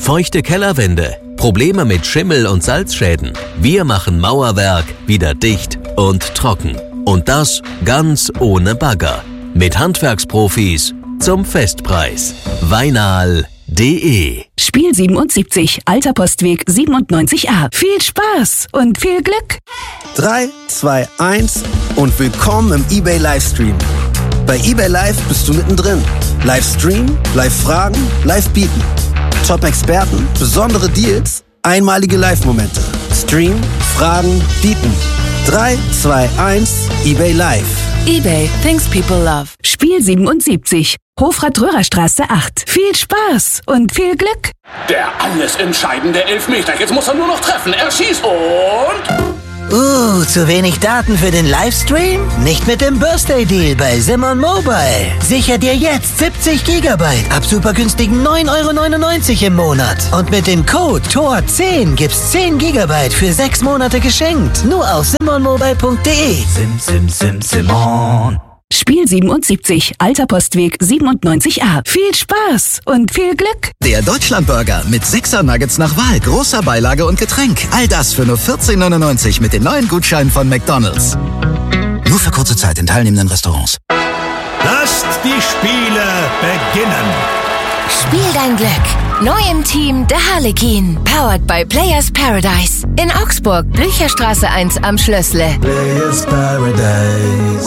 Feuchte Kellerwände, Probleme mit Schimmel und Salzschäden. Wir machen Mauerwerk wieder dicht und trocken. Und das ganz ohne Bagger. Mit Handwerksprofis zum Festpreis. Weinal.de. Spiel 77, Alter Postweg 97a. Viel Spaß und viel Glück. 3, 2, 1 und willkommen im eBay Livestream. Bei eBay Live bist du mittendrin. Livestream, Live-Fragen, Live-Bieten. Top-Experten, besondere Deals, einmalige Live-Momente. Stream, Fragen, Bieten. 3, 2, 1, eBay Live. eBay, things people love. Spiel 77, Hofrat-Röhrer-Straße 8. Viel Spaß und viel Glück. Der alles entscheidende Elfmeter. Jetzt muss er nur noch treffen. Er schießt und... zu wenig Daten für den Livestream? Nicht mit dem Birthday Deal bei Simon Mobile. Sicher dir jetzt 70 GB ab super günstigen 9,99 € im Monat. Und mit dem Code TOR10 gibt's 10 GB für 6 Monate geschenkt. Nur auf simonmobile.de. Simon. Spiel 77, Alter Postweg 97a. Viel Spaß und viel Glück. Der Deutschlandburger mit 6er Nuggets nach Wahl, großer Beilage und Getränk. All das für nur 14,99 € mit den neuen Gutscheinen von McDonald's. Nur für kurze Zeit in teilnehmenden Restaurants. Lasst die Spiele beginnen. Spiel dein Glück. Neu im Team der Harlekin. Powered by Players Paradise. In Augsburg, Blücherstraße 1 am Schlössle. Players Paradise.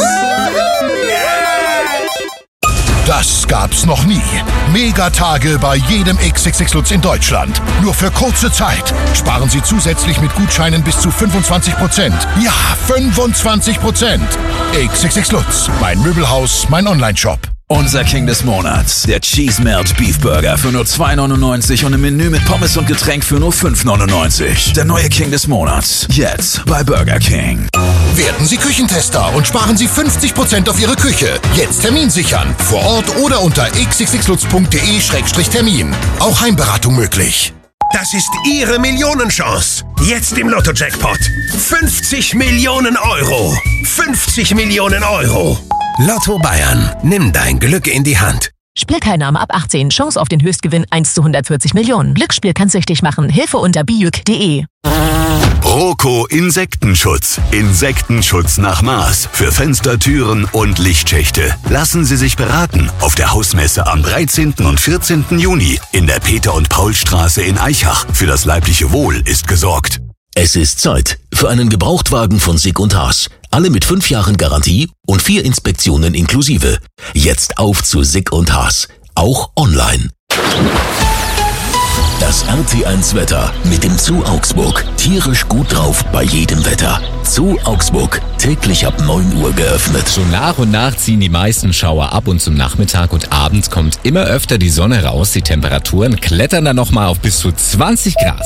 Das gab's noch nie. Megatage bei jedem XXX Lutz in Deutschland. Nur für kurze Zeit. Sparen Sie zusätzlich mit Gutscheinen bis zu 25%. Ja, 25%. XXX Lutz. Mein Möbelhaus, mein Onlineshop. Unser King des Monats, der Cheese Melt Beef Burger für nur 2,99 € und ein Menü mit Pommes und Getränk für nur 5,99 €. Der neue King des Monats, jetzt bei Burger King. Werden Sie Küchentester und sparen Sie 50% auf Ihre Küche. Jetzt Termin sichern. Vor Ort oder unter xxxlutz.de/termin. Auch Heimberatung möglich. Das ist Ihre Millionenchance. Jetzt im Lotto-Jackpot. 50 Millionen €. 50 Millionen €. Lotto Bayern. Nimm dein Glück in die Hand. Spielteilnahme ab 18. Chance auf den Höchstgewinn 1 zu 140 Millionen. Glücksspiel kann süchtig machen. Hilfe unter biuk.de. Roco Insektenschutz. Insektenschutz nach Maß für Fenster, Türen und Lichtschächte. Lassen Sie sich beraten auf der Hausmesse am 13. und 14. Juni in der Peter- und Paulstraße in Aichach. Für das leibliche Wohl ist gesorgt. Es ist Zeit für einen Gebrauchtwagen von Sick & Haas. Alle mit 5 Jahren Garantie und 4 Inspektionen inklusive. Jetzt auf zu Sick & Haas. Auch online. Das RT1 Wetter mit dem Zoo Augsburg. Tierisch gut drauf bei jedem Wetter. Zoo Augsburg. Täglich ab 9 Uhr geöffnet. So nach und nach ziehen die meisten Schauer ab und zum Nachmittag und Abend kommt immer öfter die Sonne raus. Die Temperaturen klettern dann nochmal auf bis zu 20 Grad.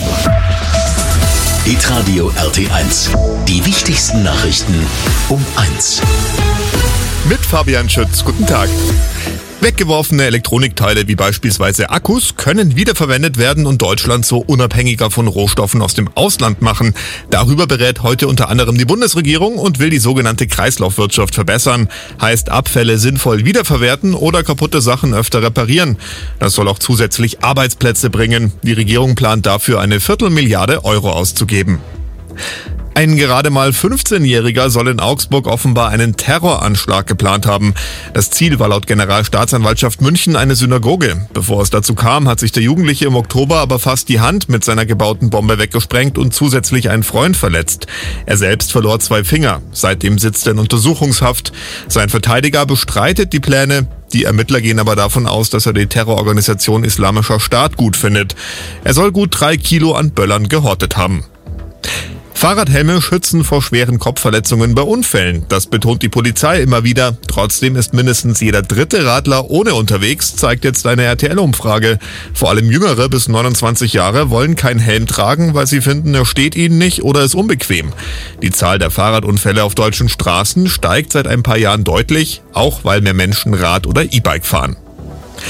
Hitradio RT1. Die wichtigsten Nachrichten um 1. Mit Fabian Schütz. Guten Tag. Weggeworfene Elektronikteile wie beispielsweise Akkus können wiederverwendet werden und Deutschland so unabhängiger von Rohstoffen aus dem Ausland machen. Darüber berät heute unter anderem die Bundesregierung und will die sogenannte Kreislaufwirtschaft verbessern. Heißt Abfälle sinnvoll wiederverwerten oder kaputte Sachen öfter reparieren. Das soll auch zusätzlich Arbeitsplätze bringen. Die Regierung plant dafür eine 250 Milliarden € auszugeben. Ein gerade mal 15-Jähriger soll in Augsburg offenbar einen Terroranschlag geplant haben. Das Ziel war laut Generalstaatsanwaltschaft München eine Synagoge. Bevor es dazu kam, hat sich der Jugendliche im Oktober aber fast die Hand mit seiner gebauten Bombe weggesprengt und zusätzlich einen Freund verletzt. Er selbst verlor 2 Finger. Seitdem sitzt er in Untersuchungshaft. Sein Verteidiger bestreitet die Pläne. Die Ermittler gehen aber davon aus, dass er die Terrororganisation Islamischer Staat gut findet. Er soll gut 3 Kilo an Böllern gehortet haben. Fahrradhelme schützen vor schweren Kopfverletzungen bei Unfällen. Das betont die Polizei immer wieder. Trotzdem ist mindestens jeder 3. Radler ohne unterwegs, zeigt jetzt eine RTL-Umfrage. Vor allem Jüngere bis 29 Jahre wollen keinen Helm tragen, weil sie finden, er steht ihnen nicht oder ist unbequem. Die Zahl der Fahrradunfälle auf deutschen Straßen steigt seit ein paar Jahren deutlich, auch weil mehr Menschen Rad oder E-Bike fahren.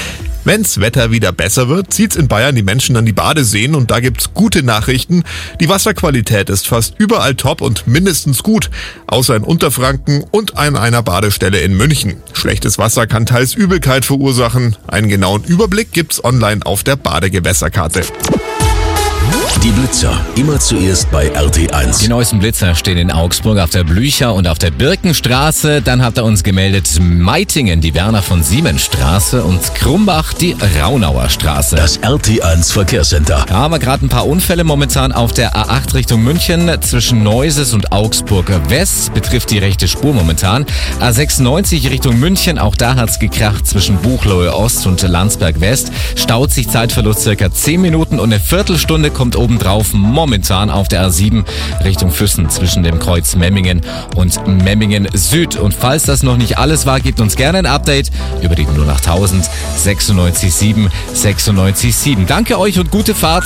Wenn's Wetter wieder besser wird, zieht's in Bayern die Menschen an die Badeseen und da gibt's gute Nachrichten. Die Wasserqualität ist fast überall top und mindestens gut, außer in Unterfranken und an einer Badestelle in München. Schlechtes Wasser kann teils Übelkeit verursachen. Einen genauen Überblick gibt's online auf der Badegewässerkarte. Die Blitzer, immer zuerst bei RT1. Die neuesten Blitzer stehen in Augsburg auf der Blücher und auf der Birkenstraße. Dann hat er uns gemeldet Meitingen, die Werner von Siemens Straße und Krumbach, die Raunauer Straße. Das RT1 Verkehrscenter. Da haben wir gerade ein paar Unfälle momentan auf der A8 Richtung München zwischen Neuses und Augsburg West. Betrifft die rechte Spur momentan. A96 Richtung München, auch da hat's gekracht zwischen Buchloe Ost und Landsberg West. Staut sich Zeitverlust circa 10 Minuten und eine Viertelstunde kommt obendrauf momentan auf der A7 Richtung Füssen zwischen dem Kreuz Memmingen und Memmingen Süd. Und falls das noch nicht alles war, gebt uns gerne ein Update über die 08000 967 967. Danke euch und gute Fahrt.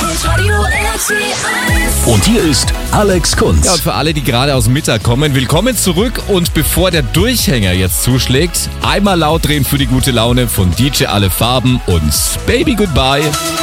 Und hier ist Alex Kunz. Ja, und für alle, die gerade aus dem Mittag kommen, willkommen zurück. Und bevor der Durchhänger jetzt zuschlägt, einmal laut drehen für die gute Laune von DJ Alle Farben und Baby Goodbye.